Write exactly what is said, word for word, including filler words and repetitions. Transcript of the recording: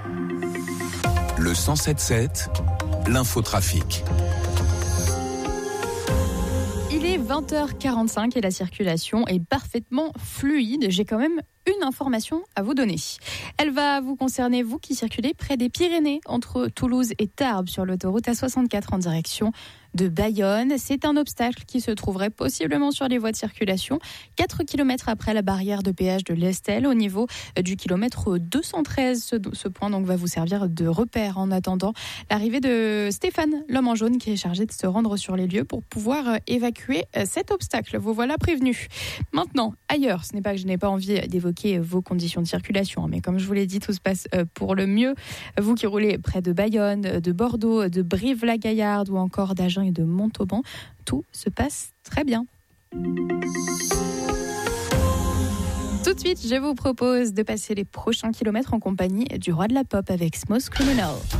Le cent sept sept, l'infotrafic. Il est vingt heures quarante-cinq et la circulation est parfaitement fluide. J'ai quand même une information à vous donner. Elle va vous concerner, vous qui circulez près des Pyrénées, entre Toulouse et Tarbes, sur l'autoroute A soixante-quatre en direction de Bayonne. C'est un obstacle qui se trouverait possiblement sur les voies de circulation, quatre kilomètres après la barrière de péage de l'Estel, au niveau du kilomètre deux cent treize. Ce, ce point donc va vous servir de repère en attendant l'arrivée de Stéphane, l'homme en jaune, qui est chargé de se rendre sur les lieux pour pouvoir évacuer cet obstacle. Vous voilà prévenus. Maintenant, ailleurs, ce n'est pas que je n'ai pas envie d'évoquer vos conditions de circulation, mais comme je vous l'ai dit, tout se passe pour le mieux. Vous qui roulez près de Bayonne, de Bordeaux, de Brive-la-Gaillarde ou encore d'Agen et de Montauban, tout se passe très bien. Tout de suite, je vous propose de passer les prochains kilomètres en compagnie du roi de la pop avec Smooth Criminal.